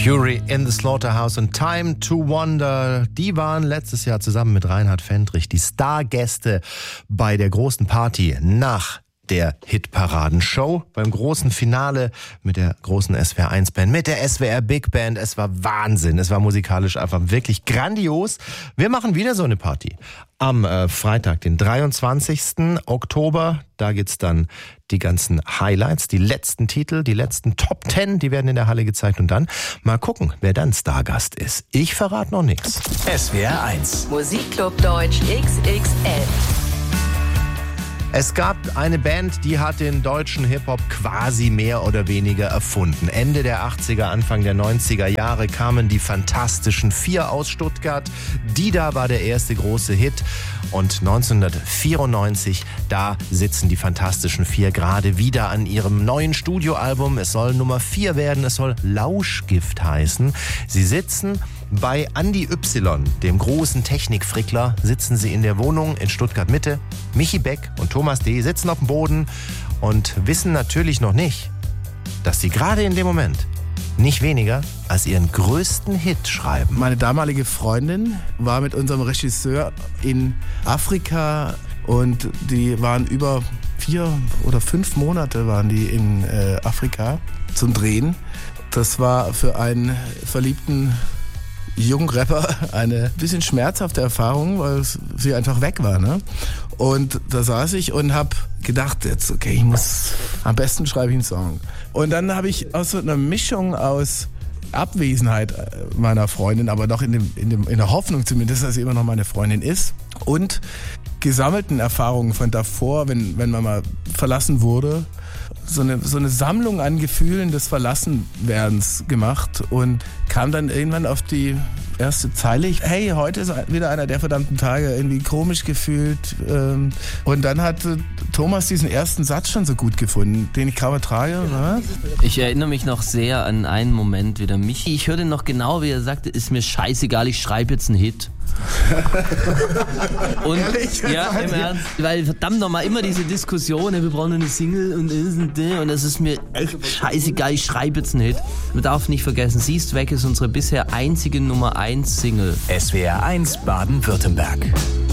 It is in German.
Fury in the Slaughterhouse und Time to Wonder. Die waren letztes Jahr zusammen mit Reinhard Fendrich die Stargäste bei der großen Party nach der Hitparadenshow, beim großen Finale mit der großen SWR1-Band, mit der SWR Big Band. Es war Wahnsinn, es war musikalisch einfach wirklich grandios. Wir machen wieder so eine Party am Freitag, den 23. Oktober. Da gibt's dann die ganzen Highlights, die letzten Titel, die letzten Top 10, die werden in der Halle gezeigt. Und dann mal gucken, wer dann Stargast ist. Ich verrate noch nichts. SWR1 Musikclub Deutsch XXL. Es gab eine Band, die hat den deutschen Hip-Hop quasi mehr oder weniger erfunden. Ende der 80er, Anfang der 90er Jahre kamen die Fantastischen Vier aus Stuttgart. Dida war der erste große Hit. Und 1994, da sitzen die Fantastischen Vier gerade wieder an ihrem neuen Studioalbum. Es soll Nummer 4 werden, es soll Lauschgift heißen. Sie sitzen bei Andi Y, dem großen Technikfrickler, sitzen sie in der Wohnung in Stuttgart-Mitte. Michi Beck und Thomas D. sitzen auf dem Boden und wissen natürlich noch nicht, dass sie gerade in dem Moment nicht weniger als ihren größten Hit schreiben. Meine damalige Freundin war mit unserem Regisseur in Afrika und die waren über 4 oder 5 Monate waren die in Afrika zum Drehen. Das war für einen verliebten jungen Rapper eine bisschen schmerzhafte Erfahrung, weil sie einfach weg war. Ne? Und da saß ich und habe gedacht, jetzt okay, am besten schreibe ich einen Song. Und dann habe ich aus so einer Mischung aus Abwesenheit meiner Freundin, aber doch in der Hoffnung zumindest, dass sie immer noch meine Freundin ist, und gesammelten Erfahrungen von davor, wenn man mal verlassen wurde, so eine Sammlung an Gefühlen des Verlassenwerdens gemacht und kam dann irgendwann auf die erste Zeile. Hey, heute ist wieder einer der verdammten Tage, irgendwie komisch gefühlt. Und dann hat Thomas diesen ersten Satz schon so gut gefunden, den ich kaum ertrage. Oder? Ich erinnere mich noch sehr an einen Moment wieder. Michi, ich hörte noch genau, wie er sagte, ist mir scheißegal, ich schreibe jetzt einen Hit. Und ja, im Ernst, weil verdammt nochmal immer diese Diskussion, wir brauchen eine Single und das ist mir echt scheißegal, ich schreibe jetzt einen Hit. Man darf nicht vergessen, Sie ist weg ist unsere bisher einzige Nummer 1 Single. SWR1 Baden-Württemberg.